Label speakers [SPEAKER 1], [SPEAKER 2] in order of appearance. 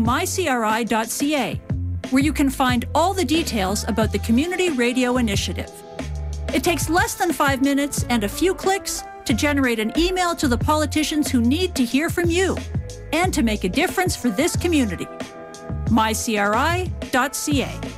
[SPEAKER 1] mycri.ca, where you can find all the details about the Community Radio Initiative. It takes less than 5 minutes and a few clicks to generate an email to the politicians who need to hear from you and to make a difference for this community. mycri.ca.